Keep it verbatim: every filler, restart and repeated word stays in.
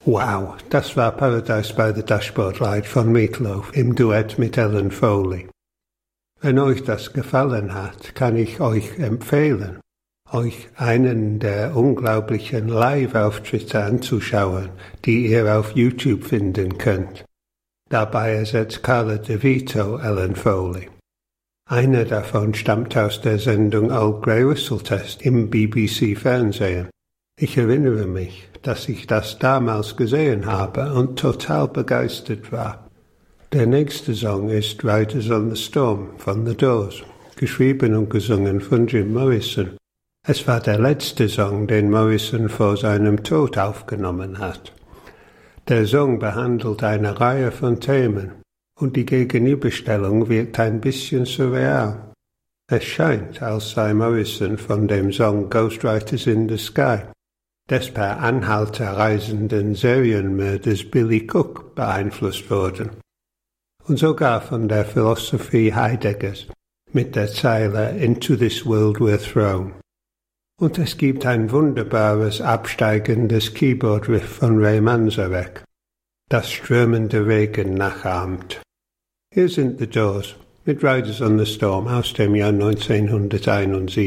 Wow, das war Paradise by the Dashboard Light von Meatloaf im Duett mit Ellen Foley. Wenn euch das gefallen hat, kann ich euch empfehlen, euch einen der unglaublichen Live-Auftritte anzuschauen, die ihr auf YouTube finden könnt. Dabei ersetzt Carla DeVito Ellen Foley. Einer davon stammt aus der Sendung Old Grey Whistle Test im B B C-Fernsehen. Ich erinnere mich, dass ich das damals gesehen habe und total begeistert war. Der nächste Song ist Riders on the Storm von The Doors, geschrieben und gesungen von Jim Morrison. Es war der letzte Song, den Morrison vor seinem Tod aufgenommen hat. Der Song behandelt eine Reihe von Themen und die Gegenüberstellung wirkt ein bisschen surreal. Es scheint, als sei Morrison von dem Song Ghostwriters in the Sky des per Anhalter reisenden Serienmörders Billy Cook beeinflusst worden. Und sogar von der Philosophie Heideggers mit der Zeile Into this world we're thrown. Und es gibt ein wunderbares, absteigendes Keyboard-Riff von Ray Manzarek, das strömende Regen nachahmt. Hier sind The Doors mit Riders on the Storm aus dem Jahr neunzehnhunderteinundsiebzig.